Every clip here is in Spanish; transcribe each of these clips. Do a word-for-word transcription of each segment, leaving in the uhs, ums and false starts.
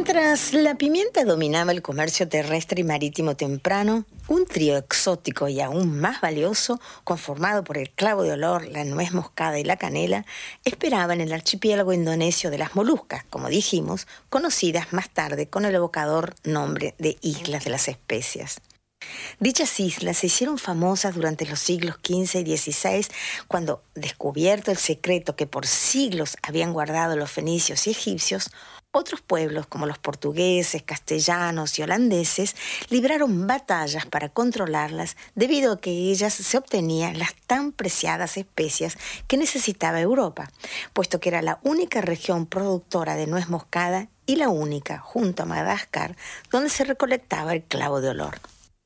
Mientras la pimienta dominaba el comercio terrestre y marítimo temprano, un trío exótico y aún más valioso, conformado por el clavo de olor, la nuez moscada y la canela, esperaba en el archipiélago indonesio de las Molucas, como dijimos, conocidas más tarde con el evocador nombre de Islas de las Especias. Dichas islas se hicieron famosas durante los siglos quince y dieciséis, cuando, descubierto el secreto que por siglos habían guardado los fenicios y egipcios, otros pueblos como los portugueses, castellanos y holandeses libraron batallas para controlarlas, debido a que ellas se obtenían las tan preciadas especias que necesitaba Europa, puesto que era la única región productora de nuez moscada y la única, junto a Madagascar, donde se recolectaba el clavo de olor.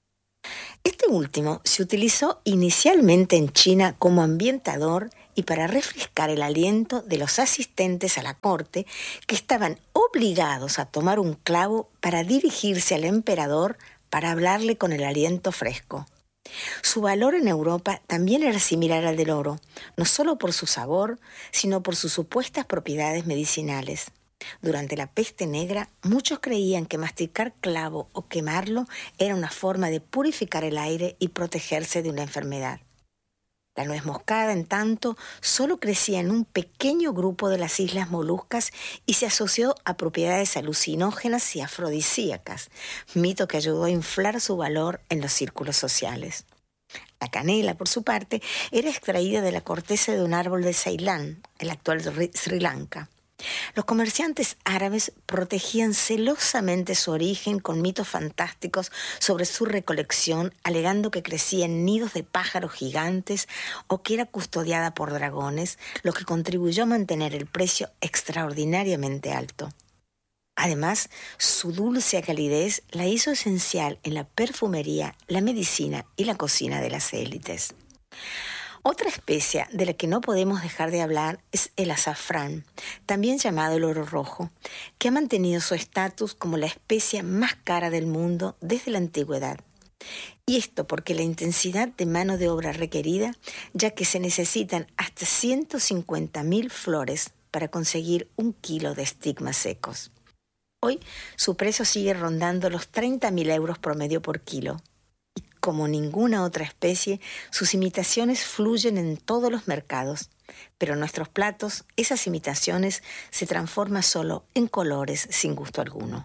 Este último se utilizó inicialmente en China como ambientador y para refrescar el aliento de los asistentes a la corte, que estaban obligados a tomar un clavo para dirigirse al emperador para hablarle con el aliento fresco. Su valor en Europa también era similar al del oro, no solo por su sabor, sino por sus supuestas propiedades medicinales. Durante la peste negra, muchos creían que masticar clavo o quemarlo era una forma de purificar el aire y protegerse de una enfermedad. La nuez moscada, en tanto, solo crecía en un pequeño grupo de las Islas Molucas y se asoció a propiedades alucinógenas y afrodisíacas, mito que ayudó a inflar su valor en los círculos sociales. La canela, por su parte, era extraída de la corteza de un árbol de Ceilán, el actual Sri Lanka. Los comerciantes árabes protegían celosamente su origen con mitos fantásticos sobre su recolección, alegando que crecía en nidos de pájaros gigantes o que era custodiada por dragones, lo que contribuyó a mantener el precio extraordinariamente alto. Además, su dulce calidez la hizo esencial en la perfumería, la medicina y la cocina de las élites. Otra especia de la que no podemos dejar de hablar es el azafrán, también llamado el oro rojo, que ha mantenido su estatus como la especia más cara del mundo desde la antigüedad. Y esto porque la intensidad de mano de obra requerida, ya que se necesitan hasta ciento cincuenta mil flores para conseguir un kilo de estigmas secos. Hoy su precio sigue rondando los treinta mil euros promedio por kilo. Como ninguna otra especie, sus imitaciones fluyen en todos los mercados, pero en nuestros platos esas imitaciones se transforman solo en colores sin gusto alguno.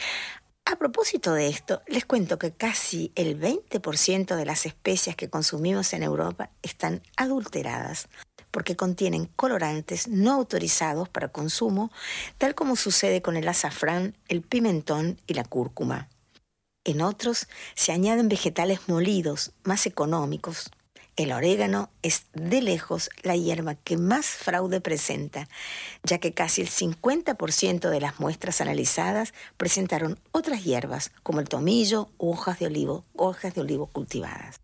A propósito de esto, les cuento que casi el veinte por ciento de las especias que consumimos en Europa están adulteradas, porque contienen colorantes no autorizados para consumo, tal como sucede con el azafrán, el pimentón y la cúrcuma. En otros se añaden vegetales molidos, más económicos. El orégano es de lejos la hierba que más fraude presenta, ya que casi el cincuenta por ciento de las muestras analizadas presentaron otras hierbas, como el tomillo u hojas de olivo, hojas de olivo cultivadas.